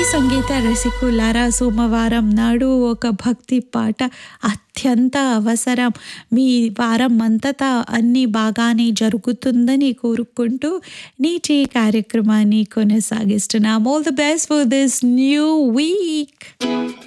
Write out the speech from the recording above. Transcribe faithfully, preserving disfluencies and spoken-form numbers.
సంగీత రసికులారా సోమవారం నాడు ఒక భక్తి పాట అత్యంత అవసరం. మీ వారం అంతటా అన్నీ బాగానే జరుగుతుందని కోరుకుంటూ నేటి కార్యక్రమాన్ని కొనసాగిస్తున్నాం. All the best for this new week.